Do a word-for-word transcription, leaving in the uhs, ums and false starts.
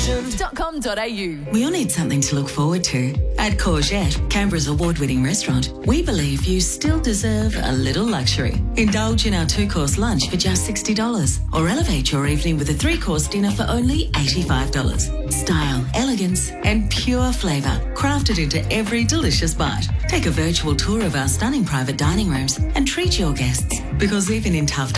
legend dot com dot a u. We all need something to look forward to. At Courgette, Canberra's award-winning restaurant, we believe you still deserve a little luxury. Indulge in our two-course lunch for just sixty dollars or elevate your evening with a three-course dinner for only eighty-five dollars. Style, elegance and pure flavour crafted into every delicious bite. Take a virtual tour of our stunning private dining rooms and treat your guests, because even in tough